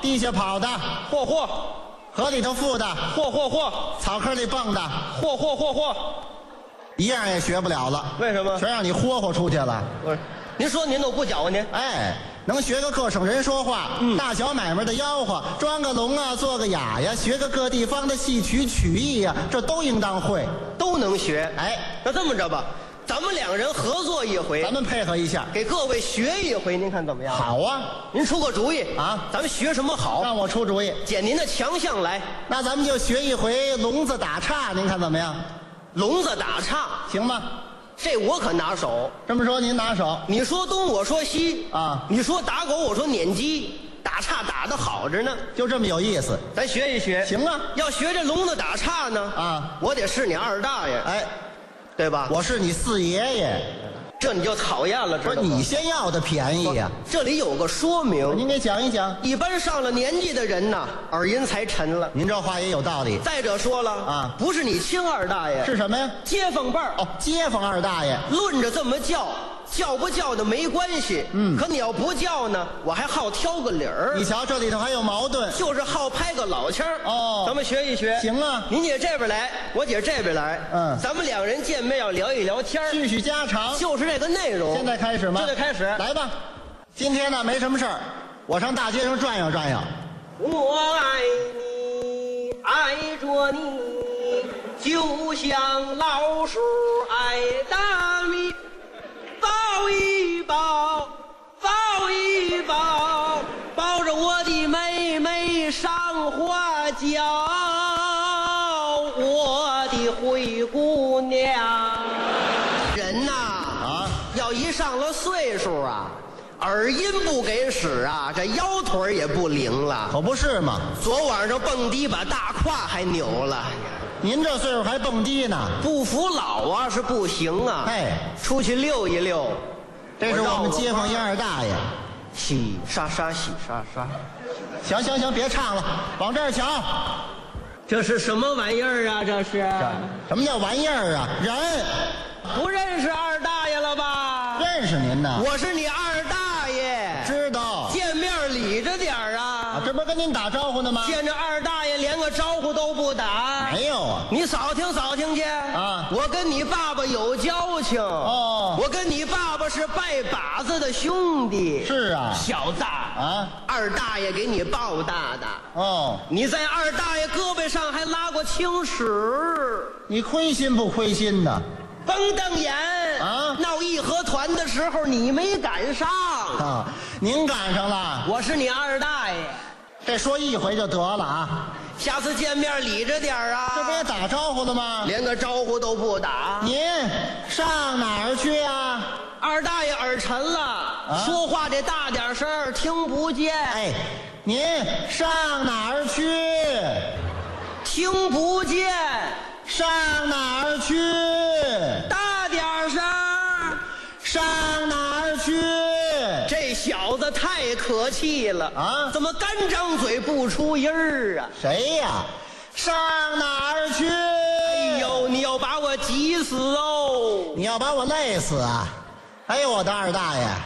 地下跑的， 嚯， 河里头浮的， 嚯， 草坑里蹦的， 嚯， 一样也学不了了。 为什么？ 全让你霍霍出去了。 不是，您说您都不教您？ 哎，能学个各省人说话，大小买卖的吆喝，装个聋啊，做个哑呀，学个各地方的戏曲曲艺呀，这都应当会， 都能学。 哎， 那这么着吧，咱们两人合作一回， 咱们配合一下， 给各位学一回，您看怎么样？ 好啊， 您出个主意啊， 咱们学什么好？ 让我出主意， 捡您的强项来。 那咱们就学一回聋子打岔，您看怎么样？ 聋子打岔， 行吗？ 这我可拿手。 这么说您拿手你说东，我说西啊， 你说打狗，我说撵鸡，打岔打得好着呢。 就这么有意思， 咱学一学。 行啊。 要学这聋子打岔呢啊， 我得是你二大爷， 哎， 对吧？ 我是你四爷爷， 这你就讨厌了，知不是道吗？ 你先要的便宜呀、 这里有个说明， 您给讲一讲。 一般上了年纪的人呐，耳音才沉了。 您这话也有道理， 再者说了啊不是你亲二大爷， 是什么呀？ 街坊辈儿。 哦，街坊二大爷， 论着这么叫，叫不叫的没关系。可你要不叫呢，我还好挑个理儿。 你瞧这里头还有矛盾。 就是好拍个老腔儿。 哦咱们学一学。 行啊， 您姐这边来，我姐这边来。咱们两人见面要聊一聊天儿， 叙叙家常。 就是这个内容。 现在开始吗？ 现在开始。 来吧。今天呢没什么事儿，我上大街上转悠转悠。 我爱你，爱着你，就像老鼠爱大米。抱一抱，抱一抱，抱着我的妹妹上花轿，我的灰姑娘。人呐，要一上了岁数啊，耳音不给使啊，这腰腿也不灵了。 可不是嘛， 昨晚上蹦迪把大胯还扭了。 您这岁数还蹦迪呢？ 不服老啊是不行啊。 哎， 出去溜一溜。 这是我们街坊一二大爷。 洗刷刷，洗刷刷。 行，别唱了，往这儿瞧。 这是什么玩意儿啊？这是什么叫玩意儿啊？人不认识二大爷了吧？ 认识您呢， 我是你二大爷。 知道。 见面理着点儿啊！ 这不是跟您打招呼呢吗？ 见着二大爷连个招呼都不打。 没有啊。 你扫听去啊！ 我跟你爸爸有交情哦。 我跟你爸爸是拜把子的兄弟。 是啊。 小子啊， 二大爷给你抱大的。 哦， 你在二大爷胳膊上还拉过青史。 你亏心不亏心呢？ 甭瞪眼啊！ 闹义和团的时候你没赶上啊，您赶上了。 我是你二大爷。 这说一回就得了啊， 下次见面理着点儿啊。 这不也打招呼了吗？ 连个招呼都不打。 您上哪儿去啊？ 二大爷耳沉了，说话得大点声儿，听不见。 哎，您上哪儿去？ 听不见。 上哪儿去？ 大点声儿。 上哪儿去？ 这小子太可气了啊！ 怎么干张嘴不出音儿啊？ 谁呀？上哪儿去？ 哎呦，你要把我急死哦！ 你要把我累死啊！哎呦，我的二大爷！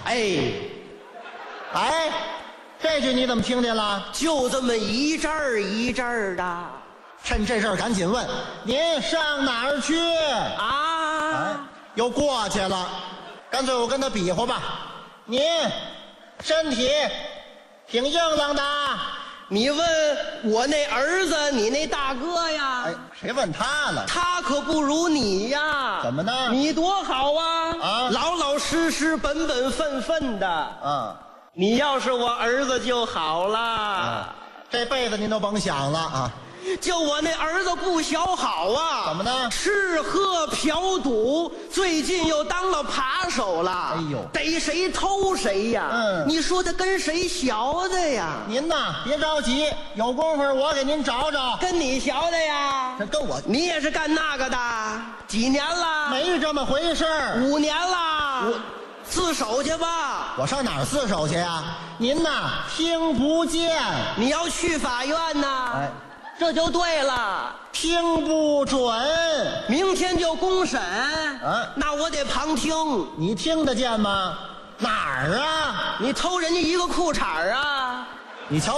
哎，这句你怎么听见了？ 就这么一阵儿一阵儿的。 趁这事儿赶紧问，您上哪儿去？ 啊！ 又过去了，干脆我跟他比划吧。您身体挺硬朗的。 你问我那儿子，你那大哥呀？ 哎，谁问他了？ 他可不如你呀。 怎么呢？ 你多好啊！老老实实、本本分分的。你要是我儿子就好了。 这辈子您都甭想了啊！ 就我那儿子不小好啊！ 怎么呢？ 吃喝嫖赌，最近又当了扒手了。 哎呦， 逮谁偷谁呀！你说他跟谁学的呀？ 您呐，别着急，有功夫我给您找找。 跟你学的呀？ 这跟我， 你也是干那个的？几年了？ 没这么回事儿。 5年了。自首去吧。 我上哪儿自首去呀？您呐，听不见。 你要去法院呐？ 哎。 这就对了， 听不准， 明天就公审。那我得旁听。 你听得见吗？哪儿啊？ 你偷人家一个裤衩啊？ 你瞧。